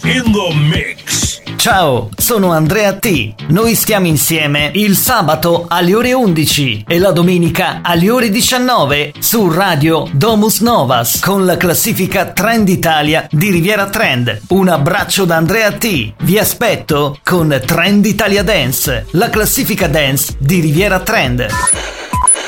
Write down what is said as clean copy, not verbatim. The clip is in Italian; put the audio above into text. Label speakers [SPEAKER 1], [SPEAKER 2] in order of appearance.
[SPEAKER 1] in the mix.
[SPEAKER 2] Ciao, sono Andrea T. Noi stiamo insieme il sabato alle ore 11 e la domenica alle ore 19 su Radio Domus Novas con la classifica Trend Italia di Riviera Trend. Un abbraccio da Andrea T. Vi aspetto con Trend Italia Dance, la classifica dance di Riviera Trend.